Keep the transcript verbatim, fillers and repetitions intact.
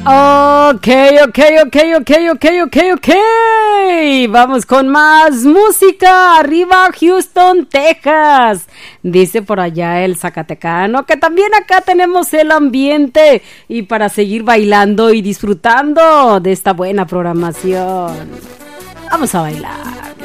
Ok, ok, ok, ok, ok, ok, ok. Vamos con más música. Arriba Houston, Texas. Dice por allá el Zacatecano que también acá tenemos el ambiente y para seguir bailando y disfrutando de esta buena programación. Vamos a bailar.